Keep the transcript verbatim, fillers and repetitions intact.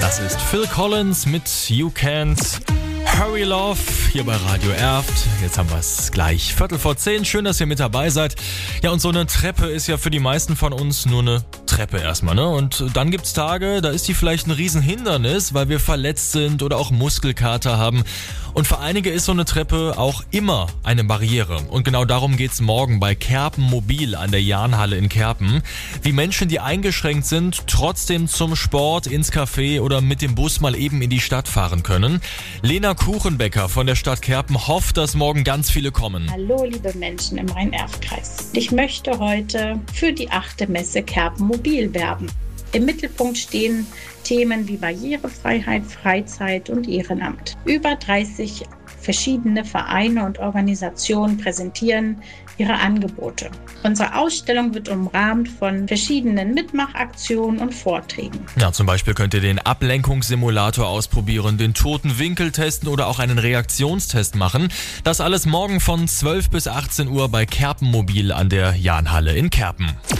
Das ist Phil Collins mit You Can't Hurry Love hier bei Radio Erft. Jetzt haben wir es gleich Viertel vor zehn. Schön, dass ihr mit dabei seid. Ja, und so eine Treppe ist ja für die meisten von uns nur eine Treppe erstmal, ne? Und dann gibt's Tage, da ist die vielleicht ein Riesenhindernis, weil wir verletzt sind oder auch Muskelkater haben. Und für einige ist so eine Treppe auch immer eine Barriere. Und genau darum geht's morgen bei Kerpen Mobil an der Jahnhalle in Kerpen. Wie Menschen, die eingeschränkt sind, trotzdem zum Sport, ins Café oder mit dem Bus mal eben in die Stadt fahren können. Lena Kuchenbecker von der Stadt Kerpen hofft, dass morgen ganz viele kommen. Hallo liebe Menschen im Rhein-Erft-Kreis. Ich möchte heute für die achte Messe Kerpen Mobil werben. Im Mittelpunkt stehen Themen wie Barrierefreiheit, Freizeit und Ehrenamt. Über dreißig verschiedene Vereine und Organisationen präsentieren ihre Angebote. Unsere Ausstellung wird umrahmt von verschiedenen Mitmachaktionen und Vorträgen. Ja, zum Beispiel könnt ihr den Ablenkungssimulator ausprobieren, den toten Winkel testen oder auch einen Reaktionstest machen. Das alles morgen von zwölf bis achtzehn Uhr bei Kerpen Mobil an der Jahnhalle in Kerpen.